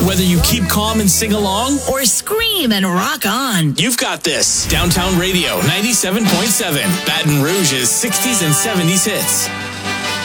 Whether you keep calm and sing along or scream and rock on, you've got this. Downtown Radio 97.7, Baton Rouge's 60s and 70s hits.